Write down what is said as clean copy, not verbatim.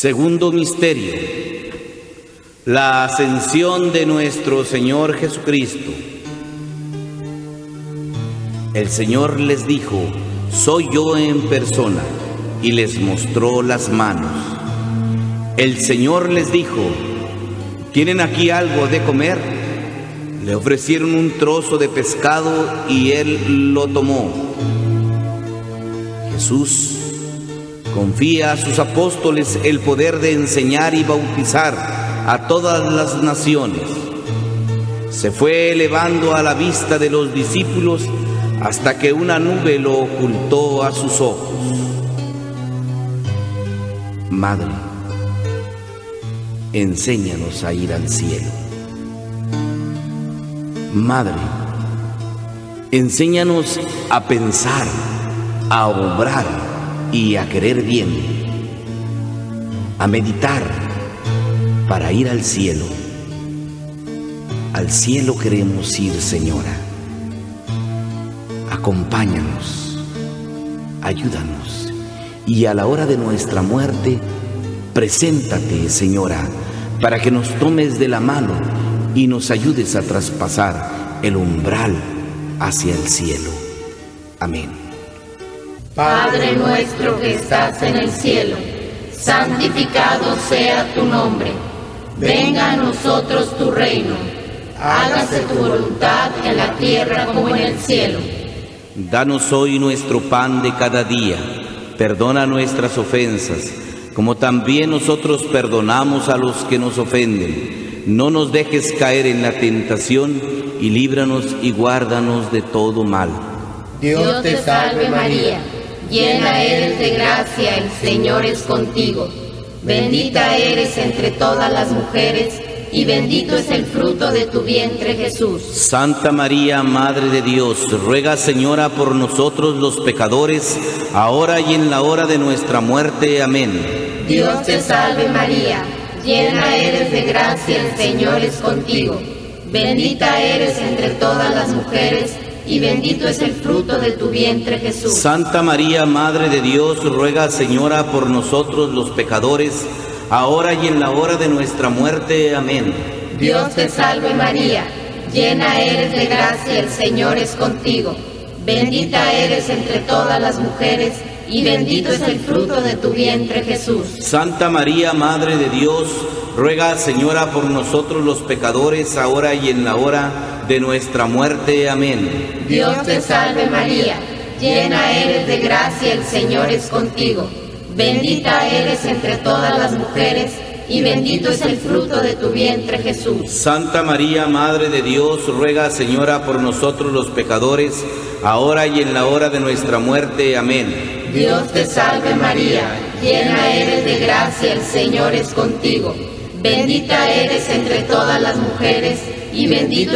Segundo misterio, la ascensión de nuestro Señor Jesucristo. El Señor les dijo: soy yo en persona, y les mostró las manos. El Señor les dijo: ¿tienen aquí algo de comer? Le ofrecieron un trozo de pescado y él lo tomó. Jesús confía a sus apóstoles el poder de enseñar y bautizar a todas las naciones. Se fue elevando a la vista de los discípulos hasta que una nube lo ocultó a sus ojos. Madre, enséñanos a ir al cielo. Madre, enséñanos a pensar, a obrar y a querer bien, a meditar para ir al cielo. Al cielo queremos ir, Señora. Acompáñanos, ayúdanos, y a la hora de nuestra muerte, preséntate, Señora, para que nos tomes de la mano y nos ayudes a traspasar el umbral hacia el cielo. Amén. Padre nuestro que estás en el cielo, santificado sea tu nombre. Venga a nosotros tu reino. Hágase tu voluntad en la tierra como en el cielo. Danos hoy nuestro pan de cada día. Perdona nuestras ofensas, como también nosotros perdonamos a los que nos ofenden. No nos dejes caer en la tentación y líbranos y guárdanos de todo mal. Dios te salve María, llena eres de gracia, el Señor es contigo. Bendita eres entre todas las mujeres, y bendito es el fruto de tu vientre, Jesús. Santa María, Madre de Dios, ruega, Señora, por nosotros los pecadores, ahora y en la hora de nuestra muerte. Amén. Dios te salve María, llena eres de gracia, el Señor es contigo. Bendita eres entre todas las mujeres, y bendito es el fruto de tu vientre, Jesús. Santa María, Madre de Dios, ruega, Señora, por nosotros los pecadores, ahora y en la hora de nuestra muerte. Amén. Dios te salve María, llena eres de gracia, el Señor es contigo. Bendita eres entre todas las mujeres, y bendito es el fruto de tu vientre, Jesús. Santa María, Madre de Dios, ruega, Señora, por nosotros los pecadores, ahora y en la hora de nuestra muerte. Amén. Dios te salve María, llena eres de gracia, el Señor es contigo. Bendita eres entre todas las mujeres, y bendito es el fruto de tu vientre, Jesús. Santa María, Madre de Dios, ruega, Señora, por nosotros los pecadores, ahora y en la hora de nuestra muerte. Amén. Dios te salve María, llena eres de gracia, el Señor es contigo. Bendita eres entre todas las mujeres, y bendito